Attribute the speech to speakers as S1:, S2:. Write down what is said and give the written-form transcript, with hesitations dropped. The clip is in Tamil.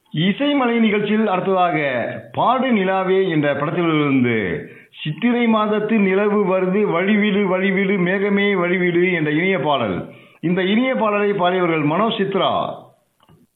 S1: இசைமலை நிகழ்ச்சியில் அடுத்ததாக பாடு நிலாவே என்ற படத்திலிருந்து சித்திரை மாதத்து நிலவு வருது வழிவிடு வழிவிடு மேகமே வழிவிடு என்ற இனிய பாடல். இந்த இனிய பாடலை பாடியவர்கள் மனோஜ் சித்ரா,